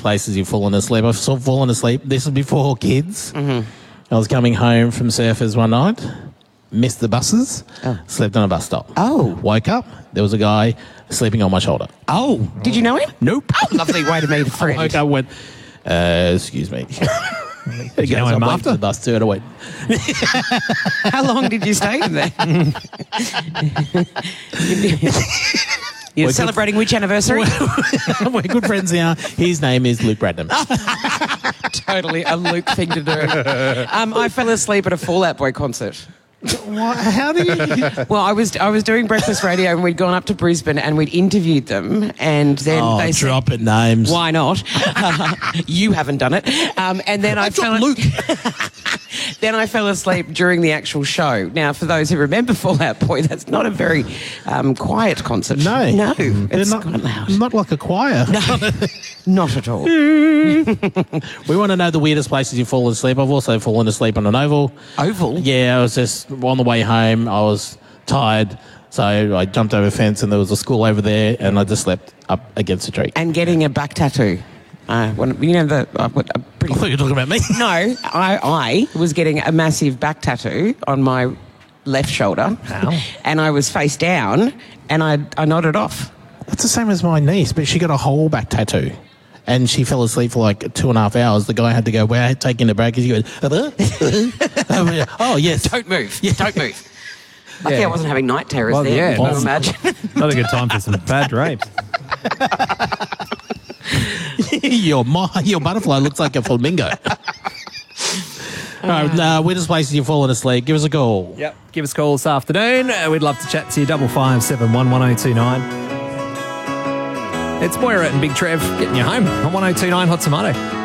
places you've fallen asleep. I've sort of fallen asleep. This was before kids. Mm-hmm. I was coming home from Surfers one night, missed the buses, slept on a bus stop. Oh. Woke up, there was a guy sleeping on my shoulder. Oh, did you know him? Nope. Oh, lovely way to meet a friend. Woke up, went, excuse me. Did you know him after? The bus too, and I went, How long did you stay there? You're celebrating which anniversary? we're good friends now. His name is Luke Bradnam. Totally a Luke thing to do. I fell asleep at a Fall Out Boy concert. What? How do you... Well, I was doing breakfast radio and we'd gone up to Brisbane and we'd interviewed them and then they said, drop it names. why not? You haven't done it. And then I fell Luke. Then I fell asleep during the actual show. Now, for those who remember Fall Out Boy, that's not a very quiet concert. No. It's not, quite loud. Not like a choir. Not at all. We want to know the weirdest places you've fallen asleep. I've also fallen asleep on an oval. Oval? Yeah, I was just on the way home. I was tired, so I jumped over a fence and there was a school over there and I just slept up against a tree. And getting a back tattoo. I thought you were talking about me. No, I was getting a massive back tattoo on my left shoulder. Ow. And I was face down and I nodded off. That's the same as my niece, but she got a whole back tattoo. And she fell asleep for like 2.5 hours. The guy had to go, we're taking a break. He went, oh, yes. Don't move. Don't move. Lucky I wasn't having night terrors there. Yeah, Can you imagine? Not a good time for some bad drapes. your butterfly looks like a flamingo. All right, weirdest places you've fallen asleep. Give us a call. Yep. Give us a call this afternoon. We'd love to chat to you. 55711029. It's Moira and Big Trev getting you home on 1029 Hot Tomato.